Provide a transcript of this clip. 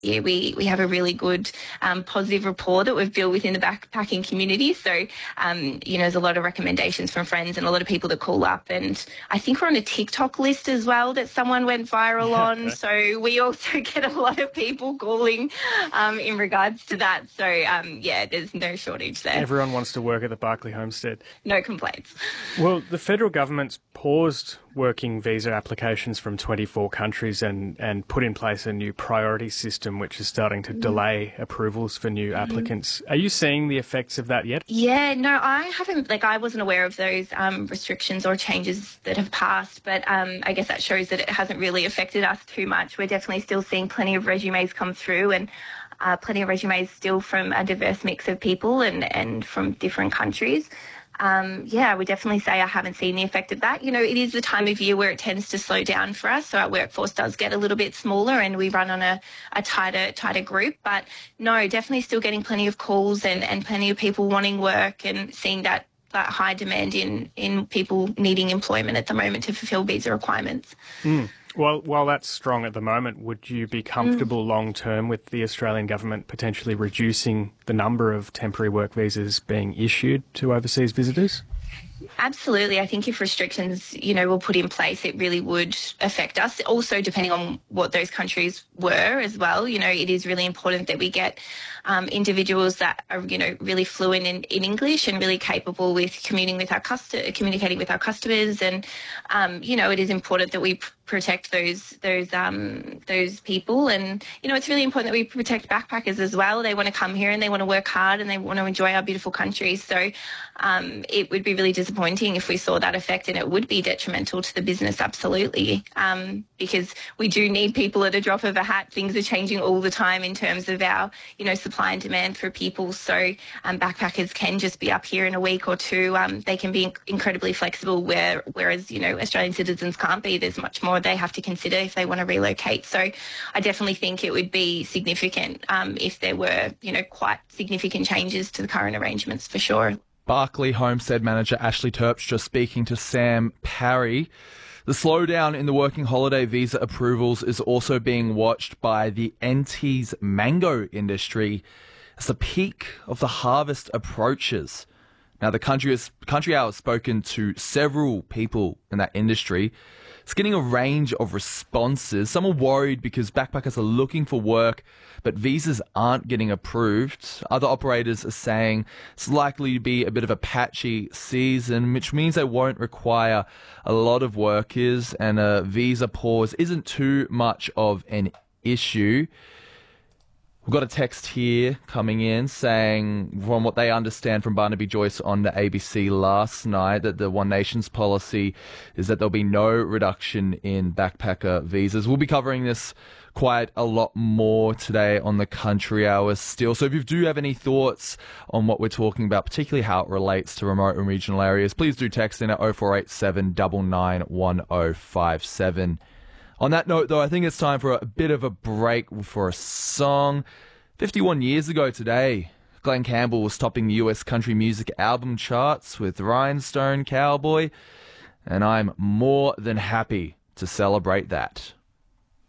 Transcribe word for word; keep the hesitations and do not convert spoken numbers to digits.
year, we, we have a really good um, positive rapport that we've built within the backpacking community. So, um, you know, there's a lot of recommendations from friends and a lot of people that call up. And I think we're on a TikTok list as well that someone went viral on. Okay. So we also get a lot of people calling um, in regards to that. So, um, yeah, there's no shortage there. Everyone wants to work at the Barkly Homestead. No complaints. Well, the federal government's paused working visa applications from twenty-four countries and, and put in place a new priority system which is starting to delay approvals for new applicants. Are you seeing the effects of that yet? Yeah, no, I haven't, like I wasn't aware of those um, restrictions or changes that have passed, but um, I guess that shows that it hasn't really affected us too much. We're definitely still seeing plenty of resumes come through and uh, plenty of resumes still from a diverse mix of people and, and from different countries. Um, yeah, I would definitely say I haven't seen the effect of that. You know, it is the time of year where it tends to slow down for us, so our workforce does get a little bit smaller and we run on a, a tighter tighter group. But no, definitely still getting plenty of calls and, and plenty of people wanting work and seeing that, that high demand in, in people needing employment at the moment to fulfil visa requirements. Mm. Well, while that's strong at the moment, would you be comfortable mm. long term with the Australian government potentially reducing the number of temporary work visas being issued to overseas visitors? Absolutely. I think if restrictions, you know, were put in place, it really would affect us. Also, depending on what those countries were as well, you know, it is really important that we get um, individuals that are, you know, really fluent in, in English and really capable with communicating with our custo- communicating with our customers. And, um, you know, it is important that we pr- protect those those um, those people. And, you know, it's really important that we protect backpackers as well. They want to come here and they want to work hard and they want to enjoy our beautiful country. So um, it would be really disappointing if we saw that effect, and it would be detrimental to the business, absolutely, um, because we do need people at a drop of a hat. Things are changing all the time in terms of our, you know, supply and demand for people. So um, backpackers can just be up here in a week or two. Um, they can be inc- incredibly flexible, where, whereas, you know, Australian citizens can't be. There's much more they have to consider if they want to relocate. So I definitely think it would be significant um, if there were, you know, quite significant changes to the current arrangements, for sure. Barkly Homestead manager Ashley Terpstra just speaking to Sam Parry. The slowdown in the working holiday visa approvals is also being watched by the N T's mango industry as the peak of the harvest approaches. Now, the country has, Country Hour has spoken to several people in that industry. It's getting a range of responses. Some are worried because backpackers are looking for work, but visas aren't getting approved. Other operators are saying it's likely to be a bit of a patchy season, which means they won't require a lot of workers, and a visa pause isn't too much of an issue. We've got a text here coming in saying, from what they understand from Barnaby Joyce on the A B C last night, that the One Nation's policy is that there'll be no reduction in backpacker visas. We'll be covering this quite a lot more today on the Country Hour still. So if you do have any thoughts on what we're talking about, particularly how it relates to remote and regional areas, please do text in at oh four eight seven, nine nine one oh five seven. On that note, though, I think it's time for a bit of a break for a song. fifty-one years ago today, Glenn Campbell was topping the U S country music album charts with Rhinestone Cowboy, and I'm more than happy to celebrate that.